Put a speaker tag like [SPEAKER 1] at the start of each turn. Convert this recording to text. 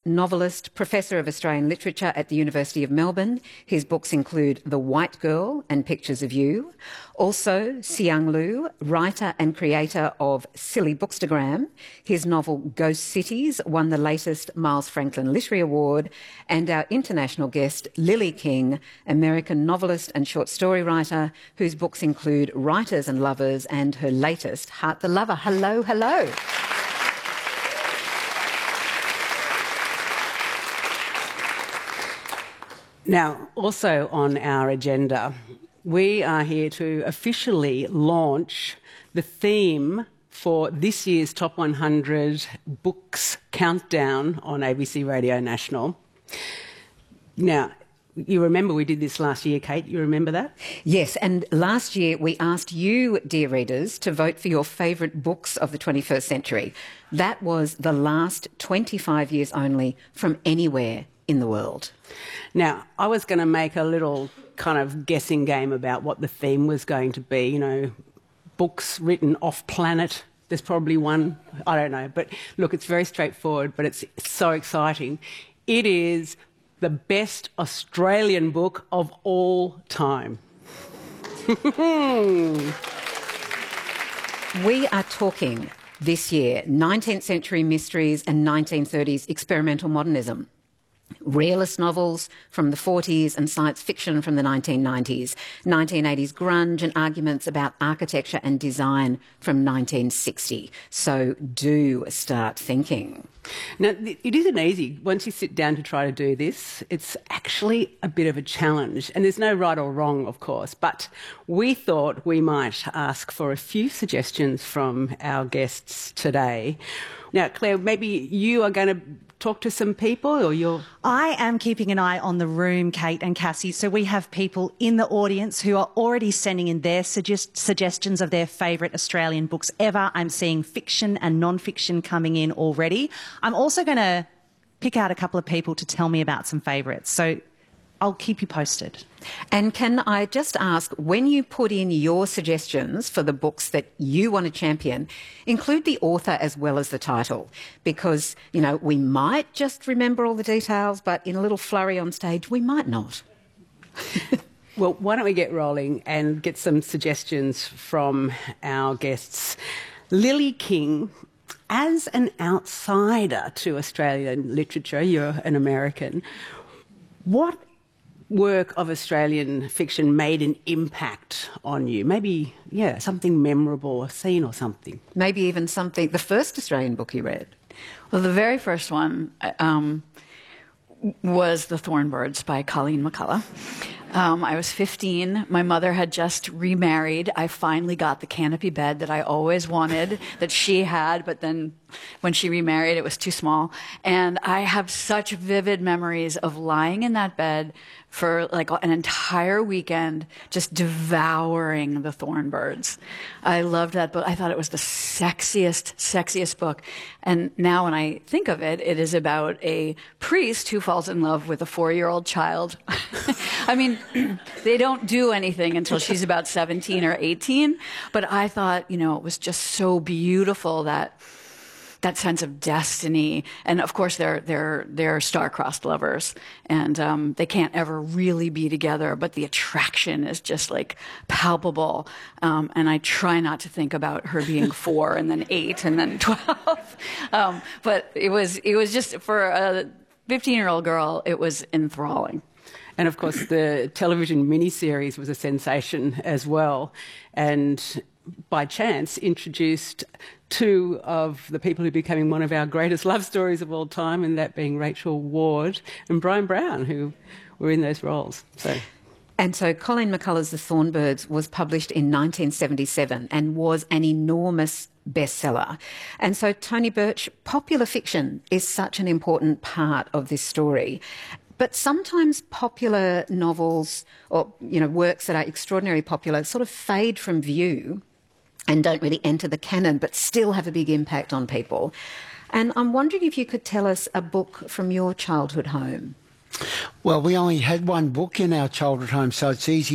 [SPEAKER 1] novelist, Professor of Australian Literature at the University of Melbourne. His books include The White Girl and Pictures of You. Also, Xiang Lu, writer and creator of Silly Bookstagram. His novel Ghost Cities won the latest Miles Franklin Literary Award. And our international guest, Lily King, American novelist and short story writer, whose books include Writers and Lovers and her latest, Heart the Lover. Hello, hello.
[SPEAKER 2] Now, also on our agenda, we are here to officially launch the theme for this year's Top 100 Books Countdown on ABC Radio National. Now, you remember we did this last year, Kate, you remember that?
[SPEAKER 1] Yes, and last year we asked you, dear readers, to vote for your favourite books of the 21st century. That was the last 25 years only from anywhere in the world.
[SPEAKER 2] Now, I was going to make a little kind of guessing game about what the theme was going to be, you know, books written off-planet. There's probably one, I don't know. But look, it's very straightforward, but it's so exciting. It is the best Australian book of all time.
[SPEAKER 1] We are talking this year 19th century mysteries and 1930s experimental modernism. Realist novels from the 40s and science fiction from the 1990s, 1980s grunge and arguments about architecture and design from 1960. So do start thinking.
[SPEAKER 2] Now, it isn't easy. Once you sit down to try to do this, it's actually a bit of a challenge. And there's no right or wrong, of course, but we thought we might ask for a few suggestions from our guests today. Now, Claire, maybe you are going to talk to some people, or you're...
[SPEAKER 3] I am keeping an eye on the room, Kate and Cassie, so we have people in the audience who are already sending in their suggestions of their favourite Australian books ever. I'm seeing fiction and non-fiction coming in already. I'm also going to pick out a couple of people to tell me about some favourites, so I'll keep you posted.
[SPEAKER 1] And can I just ask, when you put in your suggestions for the books that you want to champion, include the author as well as the title, because, you know, we might just remember all the details, but in a little flurry on stage, we might not.
[SPEAKER 2] Well, why don't we get rolling and get some suggestions from our guests. Lily King, as an outsider to Australian literature, you're an American, what work of Australian fiction made an impact on you? Maybe, yeah, something memorable, a scene or something.
[SPEAKER 1] Maybe even something, the first Australian book you read.
[SPEAKER 4] Well, the very first one was The Thornbirds by Colleen McCullough. I was 15. My mother had just remarried. I finally got the canopy bed that I always wanted, that she had, but then when she remarried, it was too small. And I have such vivid memories of lying in that bed for like an entire weekend, just devouring The Thornbirds. I loved that book. I thought it was the sexiest book. And now when I think of it, it is about a priest who falls in love with a 4-year-old child. I mean, they don't do anything until she's about 17 or 18. But I thought, you know, it was just so beautiful, that sense of destiny. And of course, they're star-crossed lovers, and they can't ever really be together, but the attraction is just like palpable. And I try not to think about her being 4 and then 8 and then 12. But it was just, for a 15-year-old girl, it was enthralling.
[SPEAKER 2] And of course, the television miniseries was a sensation as well, and by chance introduced 2 of the people who became one of our greatest love stories of all time, and that being Rachel Ward and Brian Brown, who were in those roles.
[SPEAKER 1] And so Colleen McCullough's The Thornbirds was published in 1977 and was an enormous bestseller. And so, Tony Birch, popular fiction is such an important part of this story. But sometimes popular novels, or, you know, works that are extraordinarily popular sort of fade from view and don't really enter the canon, but still have a big impact on people. And I'm wondering if you could tell us a book from your childhood home.
[SPEAKER 5] Well, we only had one book in our childhood home, so it's easy